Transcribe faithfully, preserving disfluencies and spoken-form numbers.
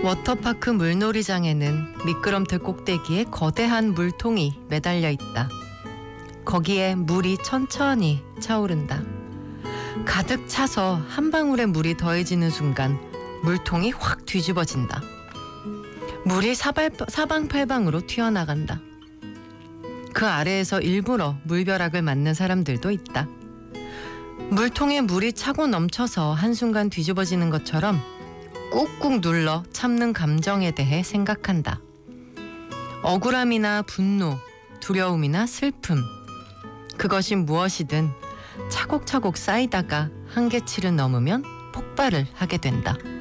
워터파크 물놀이장에는 미끄럼틀 꼭대기에 거대한 물통이 매달려 있다. 거기에 물이 천천히 차오른다. 가득 차서 한 방울의 물이 더해지는 순간 물통이 확 뒤집어진다. 물이 사발, 사방팔방으로 튀어나간다. 그 아래에서 일부러 물벼락을 맞는 사람들도 있다. 물통에 물이 차고 넘쳐서 한순간 뒤집어지는 것처럼 꾹꾹 눌러 참는 감정에 대해 생각한다. 억울함이나 분노, 두려움이나 슬픔, 그것이 무엇이든 차곡차곡 쌓이다가 한계치를 넘으면 폭발을 하게 된다.